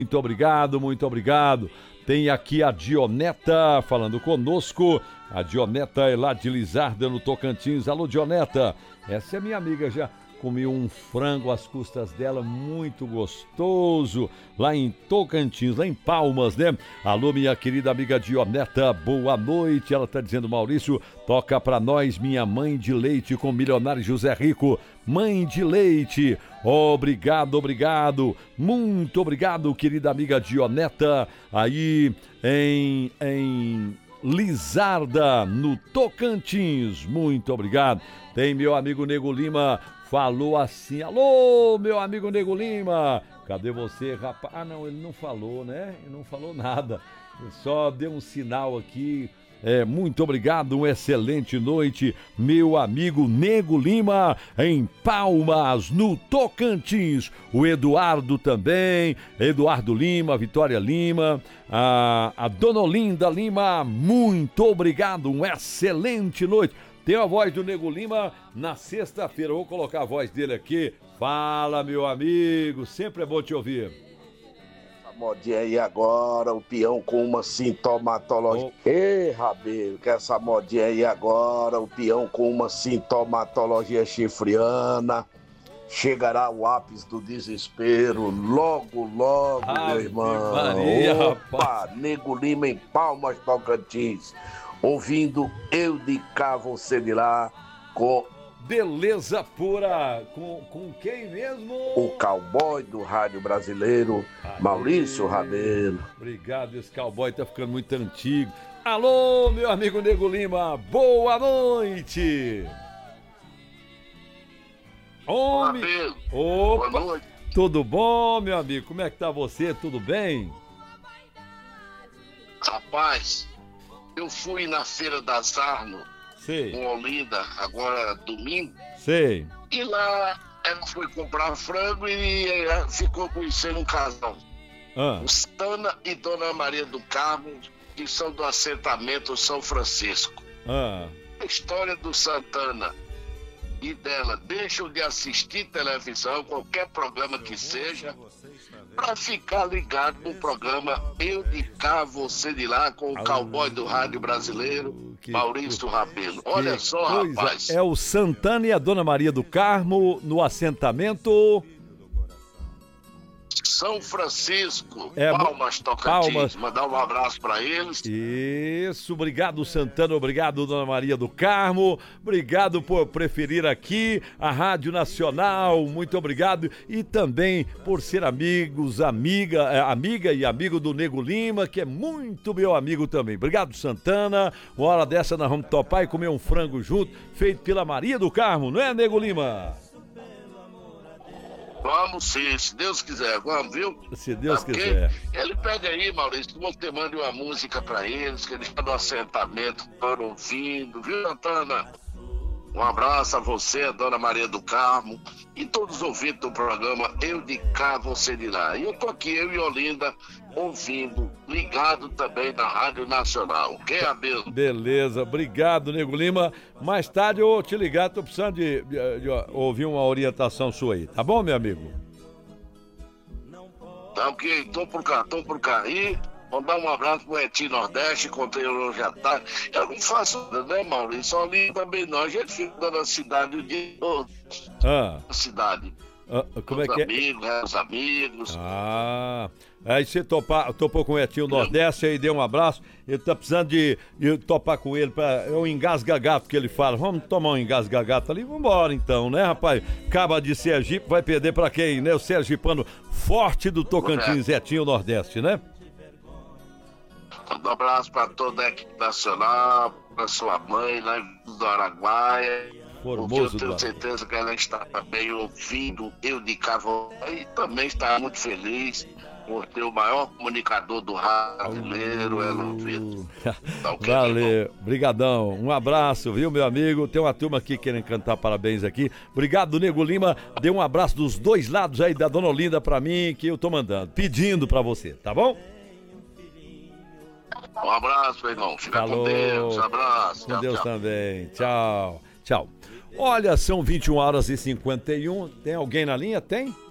Muito obrigado, muito obrigado. Tem aqui a Dioneta falando conosco. A Dioneta é lá de Lizarda, no Tocantins. Alô, Dioneta. Essa é minha amiga, já comi um frango às custas dela, muito gostoso, lá em Tocantins, lá em Palmas, né? Alô, minha querida amiga Dioneta, boa noite. Ela tá dizendo, Maurício, toca pra nós Minha Mãe de Leite com o milionário José Rico. Mãe de Leite, obrigado, obrigado, muito obrigado, querida amiga Dioneta, aí em Lizarda, no Tocantins, muito obrigado. Tem meu amigo Nego Lima, falou assim, alô, meu amigo Nego Lima, cadê você, rapaz? Ah, não, ele não falou, né? Ele não falou nada, ele só deu um sinal aqui. Muito obrigado, uma excelente noite, meu amigo Nego Lima, em Palmas, no Tocantins. O Eduardo também, Eduardo Lima, Vitória Lima, a Dona Olinda Lima, muito obrigado, uma excelente noite. Tem a voz do Nego Lima na sexta-feira, vou colocar a voz dele aqui. Fala, meu amigo, sempre é bom te ouvir. Modinha aí agora, o peão com uma sintomatologia. Ei, Rabelo, que essa modinha aí agora, o peão com uma sintomatologia chifriana. Chegará o ápice do desespero, logo, logo, meu irmão. Maria, opa, rapaz. Nego Lima em Palmas, Tocantins. Ouvindo Eu de Cá, Você de Lá, com Beleza pura, com quem mesmo? o cowboy do rádio brasileiro, Maurício Rabelo. Obrigado, esse cowboy tá ficando muito antigo. Alô, meu amigo Nego Lima, boa noite. Homem. Rabelo, Opa, boa noite. tudo bom, meu amigo? Como é que tá você? Tudo bem? Rapaz, eu fui na Feira das Armas, Sei, com Olinda, agora domingo, sei. e lá ela foi comprar frango e ficou conhecendo um casal. Ah, O Santana e Dona Maria do Carmo, que são do assentamento São Francisco. ah. A história do Santana e dela deixam de assistir televisão, qualquer programa que seja, para ficar ligado no programa Eu de Cá, Você de Lá, com o cowboy do rádio brasileiro, Maurício Rabelo. Olha Que só, coisa. rapaz. É o Santana e a Dona Maria do Carmo no assentamento. São Francisco, É, Palmas, Tocantins. Palmas. Mandar um abraço para eles. Isso, obrigado Santana, obrigado Dona Maria do Carmo, obrigado por preferir aqui a Rádio Nacional, muito obrigado, e também por ser amiga e amigo do Nego Lima, que é muito meu amigo também. Obrigado Santana, uma hora dessa nós vamos topar e comer um frango junto, feito pela Maria do Carmo, não é, Nego Lima? Vamos sim, se Deus quiser, vamos, viu? Se Deus Porque quiser. ele pede aí, Maurício, que você mande uma música pra eles, que eles estão no assentamento, estão ouvindo, viu, Santana? Um abraço a você, a Dona Maria do Carmo, e todos os ouvintes do programa Eu de Cá, Você de Lá. E eu tô aqui, eu e Olinda, ouvindo, ligado também na Rádio Nacional. Ok, Rabelo? Beleza, obrigado, Nego Lima. Mais tarde eu vou te ligar, tô precisando de ouvir uma orientação sua aí, tá bom, meu amigo? Tá ok, tô por cá. E mandar um abraço pro Etim Nordeste, encontrei ele hoje à tarde. Eu não faço nada, né, Maurício? Só ali também não. A gente fica na cidade o dia todo. Ah, Na cidade. como é Os que é? amigos, os amigos. Aí você topou com o Etinho Nordeste, aí deu um abraço, ele tá precisando de topar com ele, é um engasga-gato que ele fala, vamos tomar um engasga-gato ali, vambora então, né, rapaz? Acaba de Sergipe, vai perder pra quem, né? O sergipano forte do Tocantins, Etinho Nordeste, né? Um abraço para toda a equipe nacional, para sua mãe lá do Araguaia. Porque Formoso eu tenho do certeza que ela está também ouvindo Eu de Cavalo e também está muito feliz por ter o maior comunicador do rádio brasileiro, ela ouvindo. Tá ok, Valeu, brigadão, um abraço, viu, meu amigo? Tem uma turma aqui querendo cantar parabéns aqui. Obrigado, Nego Lima. Dê um abraço dos dois lados aí da Dona Olinda pra mim, que eu tô mandando, pedindo pra você, tá bom? Um abraço, meu irmão. Fica Falou. com Deus. Um abraço. Com Tchau, Deus tchau. também. Tchau. Tchau. Olha, são 21h51. Tem alguém na linha? Tem?